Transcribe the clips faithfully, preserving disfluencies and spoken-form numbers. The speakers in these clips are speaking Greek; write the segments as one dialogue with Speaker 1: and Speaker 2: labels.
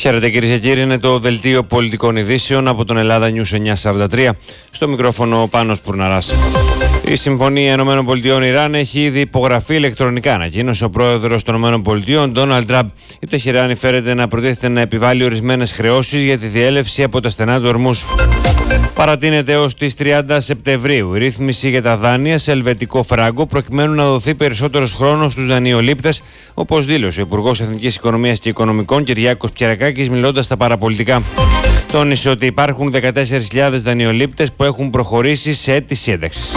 Speaker 1: Χαίρετε κυρίες και κύριοι, είναι το Δελτίο Πολιτικών Ειδήσεων από τον Ελλάδα News εννιακόσια σαράντα τρία. Στο μικρόφωνο ο Πάνος Πουρναράς. Η Συμφωνία ΗΠΑ-Ιράν έχει ήδη υπογραφεί ηλεκτρονικά, ανακοίνωσε ο πρόεδρος των ΗΠΑ, Ντόναλντ Τραμπ. Η Τεχεράνη φέρεται να προτίθεται να επιβάλλει ορισμένες χρεώσεις για τη διέλευση από τα στενά του Ορμούζ. Παρατείνεται έως τις τριάντα Σεπτεμβρίου η ρύθμιση για τα δάνεια σε ελβετικό φράγκο, προκειμένου να δοθεί περισσότερος χρόνος στους δανειολήπτες, όπως δήλωσε ο Υπουργός Εθνικής Οικονομίας και Οικονομικών Κυριάκος Πιερακάκης, μιλώντας στα παραπολιτικά. Τόνισε ότι υπάρχουν δεκατέσσερις χιλιάδες δανειολήπτες που έχουν προχωρήσει σε αίτηση ένταξης.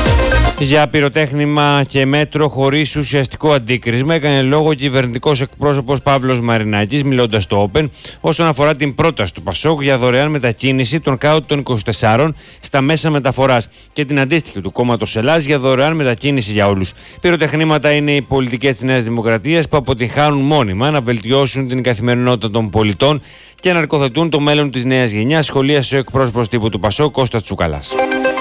Speaker 1: Για πυροτέχνημα και μέτρο χωρίς ουσιαστικό αντίκρισμα έκανε λόγο ο κυβερνητικός εκπρόσωπος Παύλος Μαρινάκης, μιλώντας στο Open, όσον αφορά την πρόταση του Πασόκ για δωρεάν μετακίνηση των κάτω των είκοσι τεσσάρων στα μέσα μεταφοράς και την αντίστοιχη του κόμματος Ελλάς για δωρεάν μετακίνηση για όλους. Πυροτεχνήματα είναι η πολιτική της Νέας Δημοκρατίας που αποτυγχάνουν μόνιμα να βελτιώσουν την καθημερινότητα των πολιτών και να αρκοθετούν το μέλλον της νέας γενιάς, σχολίασε ο εκπρόσωπος τύπου του Πασόκ, Κώστας Τσουκαλάς.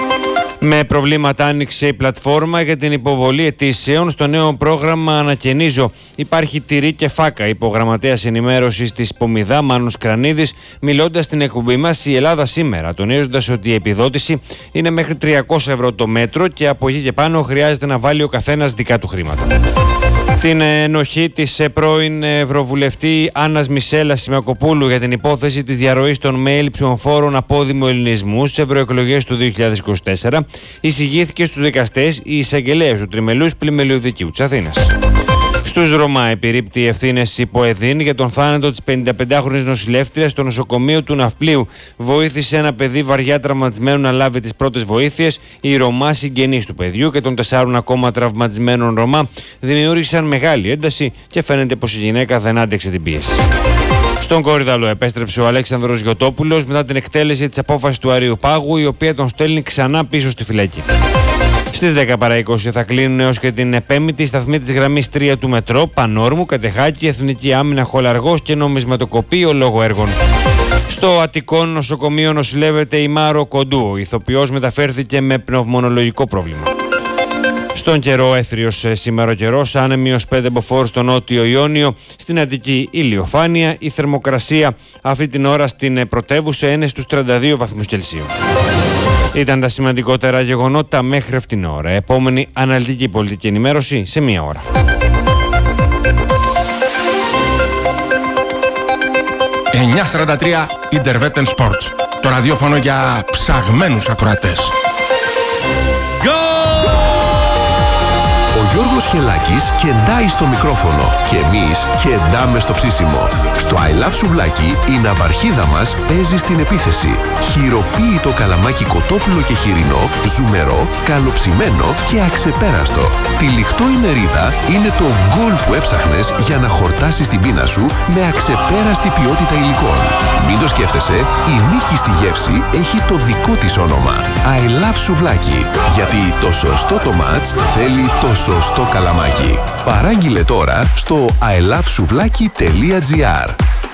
Speaker 1: Με προβλήματα άνοιξε η πλατφόρμα για την υποβολή αιτήσεων στο νέο πρόγραμμα Ανακαινίζω. Υπάρχει τυρί και φάκα. Υπογραμματέας ενημέρωσης της Πομιδά, Μάνος Κρανίδης, μιλώντας στην εκπομπή μας Η Ελλάδα Σήμερα, τονίζοντας ότι η επιδότηση είναι μέχρι τριακόσια ευρώ το μέτρο και από εκεί και πάνω χρειάζεται να βάλει ο καθένας δικά του χρήματα. Την ενοχή της πρώην Ευρωβουλευτή Άννας Μισέλας Σιμακοπούλου για την υπόθεση της διαρροής των mail ψηφοφόρων απόδημου ελληνισμού στις ευρωεκλογές του δύο χιλιάδες είκοσι τέσσερα εισηγήθηκε στους δικαστές η εισαγγελέας του Τριμελούς Πλημελιωδικίου Δικαίου της Αθήνας. Στους Ρωμά επιρρύπτει ευθύνες υποεδίν για τον θάνατο της πενηνταπεντάχρονης νοσηλεύτριας στο νοσοκομείο του Ναυπλίου. Βοήθησε ένα παιδί βαριά τραυματισμένο να λάβει τις πρώτες βοήθειες. Οι Ρωμά συγγενείς του παιδιού και των τεσσάρων ακόμα τραυματισμένων Ρωμά δημιούργησαν μεγάλη ένταση και φαίνεται πως η γυναίκα δεν άντεξε την πίεση. Στον Κόρυδαλο επέστρεψε ο Αλέξανδρος Γιωτόπουλος μετά την εκτέλεση της απόφασης του Αριοπάγου, η οποία τον στέλνει ξανά πίσω στη φυλακή. Στις δέκα παρά είκοσι θα κλείνουν έως και την πέμπτη σταθμή της γραμμής τρία του μετρό, Πανόρμου, Κατεχάκη, Εθνική Άμυνα, Χολαργός και Νομισματοκοπείο λόγω έργων. Στο Αττικό νοσοκομείο νοσηλεύεται η Μάρο Κοντού. Ο ηθοποιός μεταφέρθηκε με πνευμονολογικό πρόβλημα. Στον καιρό, έθριος σήμερα ο καιρός, άνεμιος πέντε μποφόρ στο νότιο Ιόνιο, στην Αττική ηλιοφάνεια. Η θερμοκρασία αυτή την ώρα στην πρωτεύουσα είναι στους τριάντα δύο βαθμούς Κελσίου. Ήταν τα σημαντικότερα γεγονότα μέχρι αυτήν την ώρα. Επόμενη αναλυτική πολιτική ενημέρωση σε μία ώρα.
Speaker 2: εννιακόσια σαράντα τρία Intervetten Sports. Το ραδιόφωνο για ψαγμένους ακροατές.
Speaker 3: Ο Γιώργος Χελάκης κεντάει στο μικρόφωνο και εμείς κεντάμε στο ψήσιμο. Στο I Love Σουβλάκι η ναυαρχίδα μας παίζει στην επίθεση. Χειροποίητο καλαμάκι κοτόπουλο και χοιρινό, ζουμερό, καλοψημένο και αξεπέραστο. Τυλιχτό η μερίδα είναι το γκολ που έψαχνες για να χορτάσεις την πείνα σου με αξεπέραστη ποιότητα υλικών. Μην το σκέφτεσαι, η νίκη στη γεύση έχει το δικό της όνομα. I Love Σουβλάκι. Γιατί το σωστό το μάτς θέλει το σωστό καλαμάκι. Παράγγειλε τώρα στο άι λαβ σουβλάκι τελεία τζι άρ.